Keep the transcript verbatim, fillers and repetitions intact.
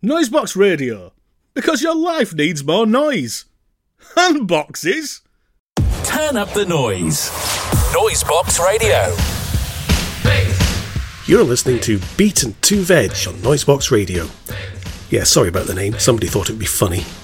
Noisebox Radio, because your life needs more noise. And boxes. Turn up the noise. Noisebox Radio. You're listening to Beat and Two Veg on Noisebox Radio. Yeah, sorry about the name. Somebody thought it'd be funny.